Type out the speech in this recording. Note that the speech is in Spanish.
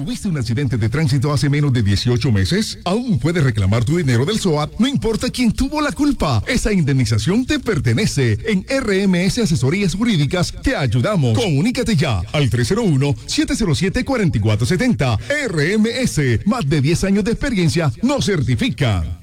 ¿Tuviste un accidente de tránsito hace menos de 18 meses? Aún puedes reclamar tu dinero del SOAT, no importa quién tuvo la culpa. Esa indemnización te pertenece. En RMS Asesorías Jurídicas te ayudamos. Comunícate ya al 301-707-4470. RMS, más de 10 años de experiencia nos certifica.